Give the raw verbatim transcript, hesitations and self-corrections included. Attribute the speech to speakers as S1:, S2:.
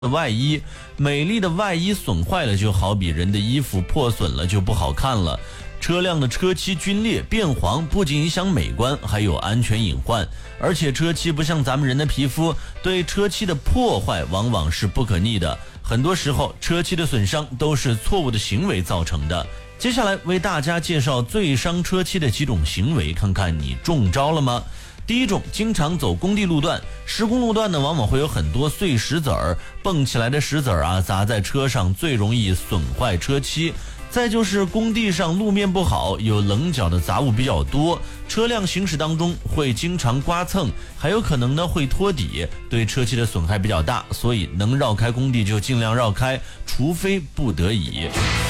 S1: 外衣，美丽的外衣损坏了，就好比人的衣服破损了就不好看了。车辆的车漆皲裂变黄，不仅影响美观，还有安全隐患。而且车漆不像咱们人的皮肤，对车漆的破坏往往是不可逆的。很多时候，车漆的损伤都是错误的行为造成的。接下来为大家介绍最伤车漆的几种行为，看看你中招了吗？第一种，经常走工地路段，施工路段呢，往往会有很多碎石子儿，蹦起来的石子儿啊，砸在车上最容易损坏车漆。再就是工地上路面不好，有棱角的杂物比较多，车辆行驶当中会经常刮蹭，还有可能呢会拖底，对车漆的损害比较大，所以能绕开工地就尽量绕开，除非不得已。